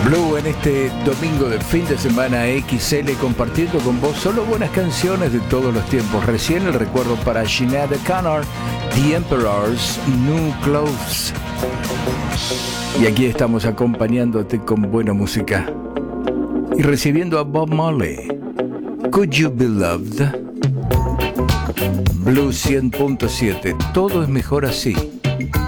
Blue en este domingo de fin de semana XL, compartiendo con vos solo buenas canciones de todos los tiempos. Recién el recuerdo para Sinead O'Connor, The Emperor's New Clothes. Y aquí estamos acompañándote con buena música y recibiendo a Bob Marley. Could You Be Loved? Blue 100.7, todo es mejor así.